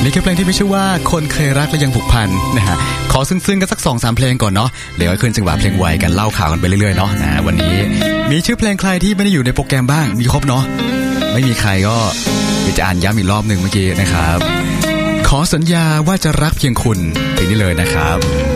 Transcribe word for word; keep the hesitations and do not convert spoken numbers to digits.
นี่คือเพลงที่มีชื่อว่าคนเคยรักและยังผูกพันนะฮะขอซึ้งๆกันสัก สองสาม เพลงก่อนเนาะเดี๋ยวขึ้นจังหวะเพลงไวกันเล่าข่าวกันไปเรื่อยๆเนาะนะวันนี้มีชื่อเพลงใครที่ไม่ได้อยู่ในโปรแกรมบ้างมีครบเนาะไม่มีใครก็เดี๋ยวจะอ่านย้ำอีกรอบหนึ่งเมื่อกี้นะครับขอสัญญาว่าจะรักเพียงคุณเพลงนี้เลยนะครับ